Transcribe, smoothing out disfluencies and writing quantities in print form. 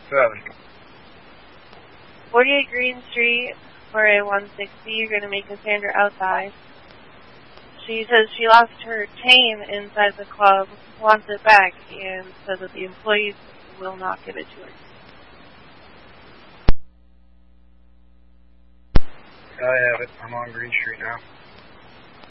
7. 48 Green Street, 4A160, you're going to meet Cassandra outside. She says she lost her chain inside the club, wants it back, and says that the employees will not give it to her. I have it. I'm on Green Street now.